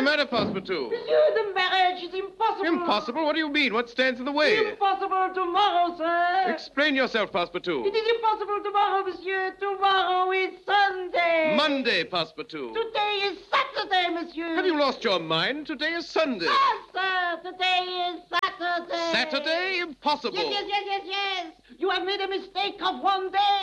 the matter, Passepartout? Monsieur, the marriage is impossible. Impossible? What do you mean? What stands in the way? Impossible tomorrow, sir. Explain yourself, Passepartout. It is impossible tomorrow, monsieur. Tomorrow is Sunday. Monday, Passepartout. Today is Saturday, monsieur. Have you lost your mind? Today is Sunday. Yes, sir. Today is Saturday. Saturday? Impossible. Yes. You have made a mistake of one day.